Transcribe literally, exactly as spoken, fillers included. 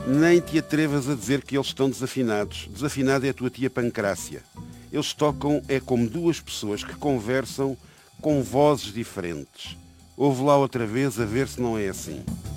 Nem te atrevas a dizer que eles estão desafinados. Desafinada é a tua tia Pancrácia. Eles tocam é como duas pessoas que conversam com vozes diferentes. Ouve lá outra vez a ver se não é assim.